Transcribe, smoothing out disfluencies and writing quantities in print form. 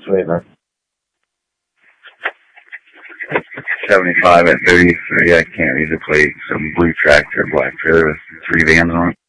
Sweet, man. 75 at 33. I can't read the plate. Some blue tractor, black trailer with 3 vans on it.